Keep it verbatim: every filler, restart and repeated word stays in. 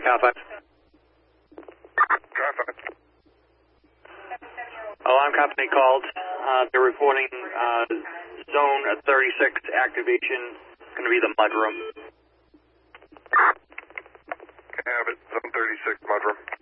Car five. Car five. Alarm company called. Uh, they're reporting uh, zone thirty-six activation. It's going to be the mudroom. Have it. Zone thirty-six, mudroom.